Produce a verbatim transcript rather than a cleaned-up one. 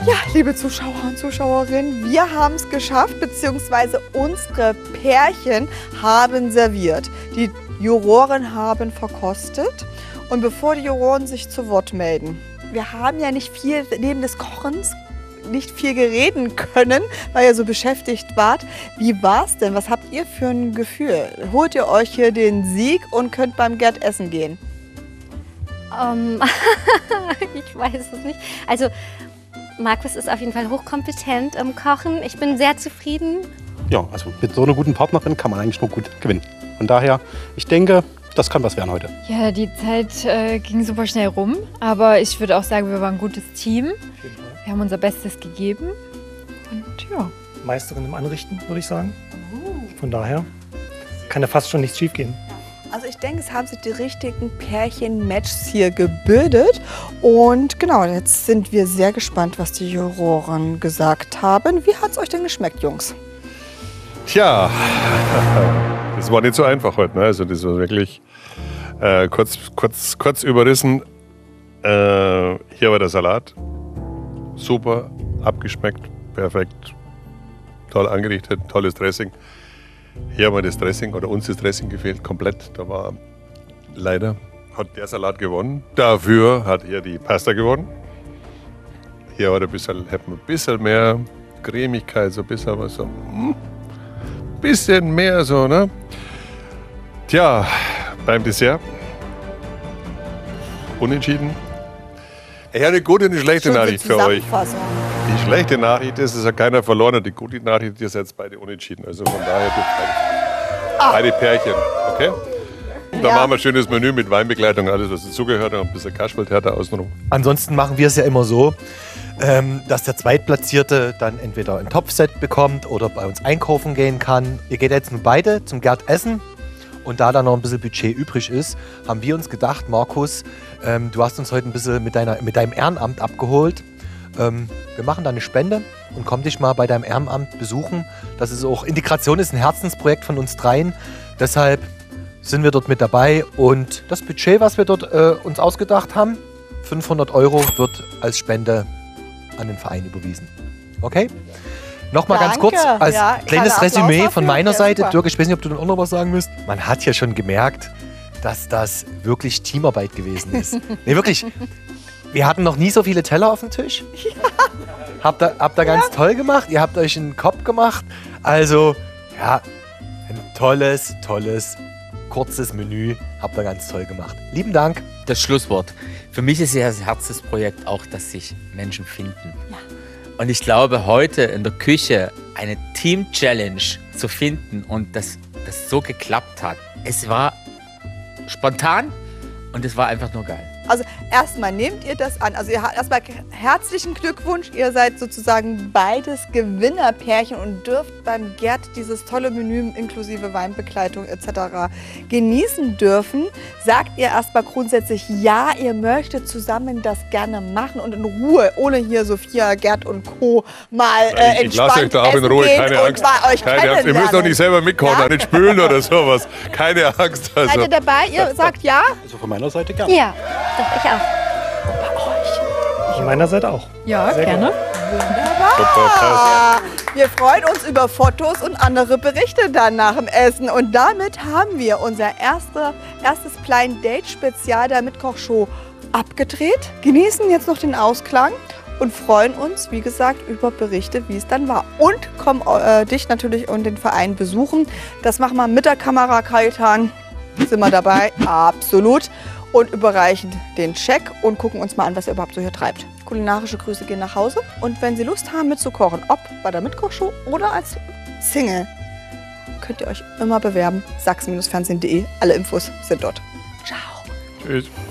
Ja, liebe Zuschauer und Zuschauerinnen, wir haben es geschafft, beziehungsweise unsere Pärchen haben serviert. Die Juroren haben verkostet. Und bevor die Juroren sich zu Wort melden, wir haben ja nicht viel neben des Kochens, nicht viel gereden können, weil ihr so beschäftigt wart. Wie war's denn? Was habt ihr für ein Gefühl? Holt ihr euch hier den Sieg und könnt beim Gerd essen gehen? Um, ich weiß es nicht. Also Markus ist auf jeden Fall hochkompetent im Kochen. Ich bin sehr zufrieden. Ja, also mit so einer guten Partnerin kann man eigentlich nur gut gewinnen. Von daher, ich denke, das kann was werden heute. Ja, die Zeit äh, ging super schnell rum, aber ich würde auch sagen, wir waren ein gutes Team. Wir haben unser Bestes gegeben und ja. Meisterin im Anrichten, würde ich sagen. Von daher kann ja fast schon nichts schief gehen. Also ich denke, es haben sich die richtigen Pärchen-Matches hier gebildet. Und genau, jetzt sind wir sehr gespannt, was die Juroren gesagt haben. Wie hat es euch denn geschmeckt, Jungs? Tja, das war nicht so einfach heute. Ne? Also das war wirklich äh, kurz, kurz, kurz überrissen. Äh, hier war der Salat. Super, abgeschmeckt, perfekt, toll angerichtet, tolles Dressing. Hier haben wir das Dressing, oder uns das Dressing gefehlt, komplett. Da war leider, hat der Salat gewonnen. Dafür hat hier die Pasta gewonnen. Hier war ein bisschen, hat man ein bisschen mehr Cremigkeit, so ein bisschen was so. Ein bisschen mehr so, ne? Tja, beim Dessert. Unentschieden. Ich habe eine gute und eine schlechte Nachricht für euch. Die schlechte Nachricht ist, es hat keiner verloren. Und die gute Nachricht ist, ihr seid beide unentschieden. Also von daher dürft beide, beide Pärchen. Okay? Und dann Ja. machen wir ein schönes Menü mit Weinbegleitung, alles was dazugehört und ein bisschen Kasperltheater außenrum. Ansonsten machen wir es ja immer so, ähm, dass der Zweitplatzierte dann entweder ein Topfset bekommt oder bei uns einkaufen gehen kann. Ihr geht jetzt nur beide zum Gerd essen. Und da dann noch ein bisschen Budget übrig ist, haben wir uns gedacht, Markus, ähm, du hast uns heute ein bisschen mit, deiner, mit deinem Ehrenamt abgeholt. Ähm, wir machen da eine Spende und komm dich mal bei deinem Ehrenamt besuchen. Das ist auch, Integration ist ein Herzensprojekt von uns dreien. Deshalb sind wir dort mit dabei. Und das Budget, was wir dort äh, uns ausgedacht haben, fünfhundert Euro, wird als Spende an den Verein überwiesen. Okay? Nochmal ganz kurz, als Ja, kleines kleiner Applaus Resümee dafür. von meiner Ja, Seite. super. Dirk, ich weiß nicht, ob du dann auch noch was sagen müsst. Man hat ja schon gemerkt, dass das wirklich Teamarbeit gewesen ist. Nee, wirklich. Wir hatten noch nie so viele Teller auf dem Tisch. Ja. Habt ihr, habt ihr ganz toll gemacht. Ihr habt euch einen Kopf gemacht. Also, ja, ein tolles, tolles, kurzes Menü. Habt ihr ganz toll gemacht. Lieben Dank. Das Schlusswort. Für mich ist ja das Herzensprojekt auch, dass sich Menschen finden. Ja. Und ich glaube, heute in der Küche eine Team-Challenge zu finden und dass das so geklappt hat. Es war spontan und es war einfach nur geil. Also erstmal nehmt ihr das an. Also ihr habt erstmal herzlichen Glückwunsch. Ihr seid sozusagen beides Gewinnerpärchen und dürft beim Gerd dieses tolle Menü inklusive Weinbegleitung et cetera genießen dürfen. Sagt ihr erstmal grundsätzlich ja, ihr möchtet zusammen das gerne machen und in Ruhe, ohne hier Sophia, Gerd und Co. mal äh, Ich, ich lasse euch da auch in essen Ruhe, gehen keine und Angst. mal euch Keine Angst. Ihr müsst doch nicht selber mitkochen, Ja? nicht spülen oder sowas. Keine Angst. Seid Also. ihr dabei? Ihr sagt ja? Also von meiner Seite gerne. Ja, doch, ich auch. Von meiner Seite auch. Ja, Sehr gerne. Super, krass. Wir freuen uns über Fotos und andere Berichte dann nach dem Essen. Und damit haben wir unser erste, erstes Blind Date Spezial der Mitkochshow abgedreht. Genießen jetzt noch den Ausklang und freuen uns, wie gesagt, über Berichte, wie es dann war. Und kommen äh, dich natürlich und den Verein besuchen. Das machen wir mit der Kamera, Kaitan. Sind wir dabei? Absolut. Und überreichen den Check und gucken uns mal an, was ihr überhaupt so hier treibt. Kulinarische Grüße gehen nach Hause. Und wenn Sie Lust haben mitzukochen, ob bei der Mitkochshow oder als Single, könnt ihr euch immer bewerben. sachsen Fernsehen punkt de. Alle Infos sind dort. Ciao. Tschüss.